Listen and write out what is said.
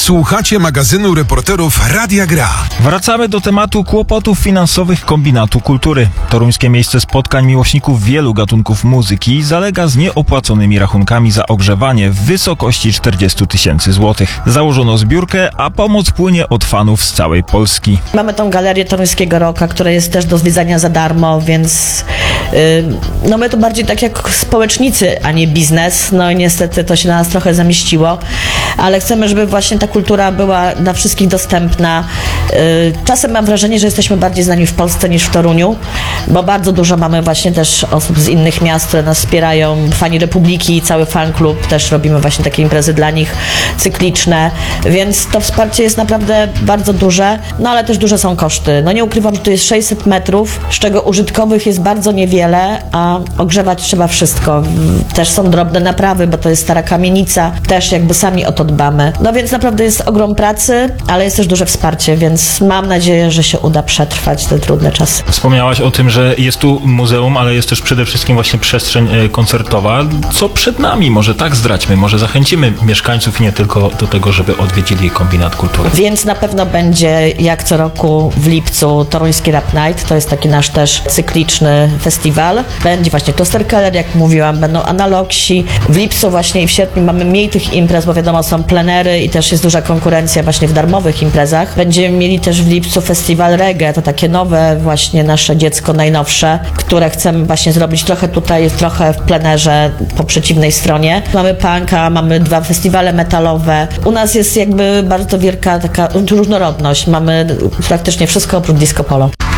Słuchacie magazynu reporterów Radia Gra. Wracamy do tematu kłopotów finansowych Kombinatu Kultury. Toruńskie miejsce spotkań miłośników wielu gatunków muzyki zalega z nieopłaconymi rachunkami za ogrzewanie w wysokości 40 000 złotych. Założono zbiórkę, a pomoc płynie od fanów z całej Polski. Mamy tą galerię Toruńskiego Rocka, która jest też do zwiedzania za darmo, więc my to bardziej tak jak społecznicy, a nie biznes. No i niestety to się na nas trochę zamieściło, ale chcemy, żeby właśnie ta kultura była dla wszystkich dostępna. Czasem mam wrażenie, że jesteśmy bardziej znani w Polsce niż w Toruniu, bo bardzo dużo mamy właśnie też osób z innych miast, które nas wspierają, fani Republiki, cały fan klub, też robimy właśnie takie imprezy dla nich cykliczne, więc to wsparcie jest naprawdę bardzo duże, no ale też duże są koszty. No nie ukrywam, że to jest 600 metrów, z czego użytkowych jest bardzo niewiele, a ogrzewać trzeba wszystko. Też są drobne naprawy, bo to jest stara kamienica, też jakby sami o to dbamy. No więc naprawdę jest ogrom pracy, ale jest też duże wsparcie, więc mam nadzieję, że się uda przetrwać te trudne czasy. Wspomniałaś o tym, że jest tu muzeum, ale jest też przede wszystkim właśnie przestrzeń koncertowa. Co przed nami? Może tak zdradźmy, może zachęcimy mieszkańców i nie tylko do tego, żeby odwiedzili Kombinat Kultury. Więc na pewno będzie, jak co roku w lipcu, Toruński Rap Night. To jest taki nasz też cykliczny festiwal. Będzie właśnie Klosterkeller, jak mówiłam, będą Analogsi. W lipcu właśnie i w sierpniu mamy mniej tych imprez, bo wiadomo, są plenery i też jest duża konkurencja właśnie w darmowych imprezach. Będziemy mieli też w lipcu festiwal reggae, to takie nowe właśnie nasze dziecko najnowsze, które chcemy właśnie zrobić trochę tutaj, trochę w plenerze po przeciwnej stronie. Mamy punka, mamy 2 festiwale metalowe. U nas jest jakby bardzo wielka taka różnorodność. Mamy praktycznie wszystko oprócz disco polo.